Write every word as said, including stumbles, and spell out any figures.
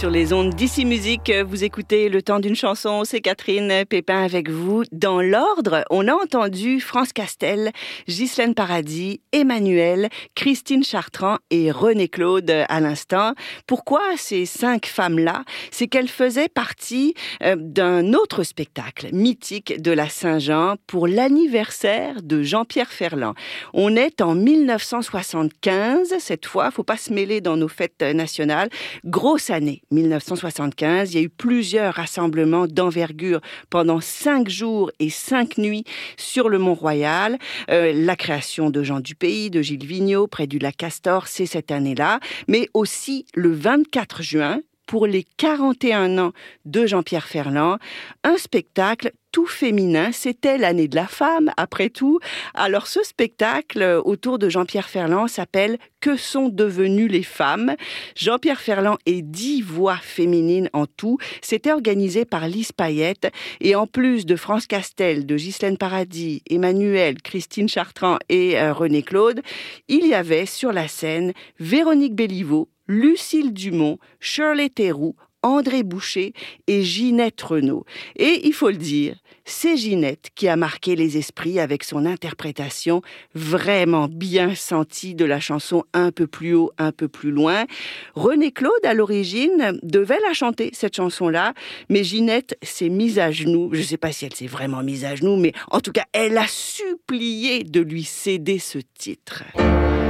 Sur les ondes d'Ici Musique, vous écoutez Le Temps d'une chanson, c'est Catherine Pépin avec vous. Dans l'ordre, on a entendu France Castel, Ghislaine Paradis, Emmanuelle, Christine Chartrand et René Claude à l'instant. Pourquoi ces cinq femmes-là? C'est qu'elles faisaient partie euh, d'un autre spectacle mythique de la Saint-Jean pour l'anniversaire de Jean-Pierre Ferland. On est en mille neuf cent soixante-quinze, cette fois, faut pas se mêler dans nos fêtes nationales. Grosse année, mille neuf cent soixante-quinze. Il y a eu plusieurs rassemblements d'envergure pendant cinq jours et cinq nuits sur le Mont-Royal. Euh, la création de Jean Dupaix, de Gilles Vigneault, près du lac Castor, c'est cette année-là. Mais aussi le vingt-quatre juin, pour les quarante et un ans de Jean-Pierre Ferland, un spectacle tout féminin, c'était l'année de la femme, après tout. Alors ce spectacle autour de Jean-Pierre Ferland s'appelle « Que sont devenues les femmes ?» Jean-Pierre Ferland et dix voix féminines en tout. C'était organisé par Lise Payette et en plus de France Castel, de Ghislaine Paradis, Emmanuelle, Christine Chartrand et euh, René Claude, il y avait sur la scène Véronique Béliveau, Lucille Dumont, Shirley Theroux, André Boucher et Ginette Renaud. Et il faut le dire, c'est Ginette qui a marqué les esprits avec son interprétation vraiment bien sentie de la chanson Un peu plus haut, un peu plus loin. René Claude, à l'origine, devait la chanter, cette chanson-là, mais Ginette s'est mise à genoux. Je ne sais pas si elle s'est vraiment mise à genoux, mais en tout cas, elle a supplié de lui céder ce titre.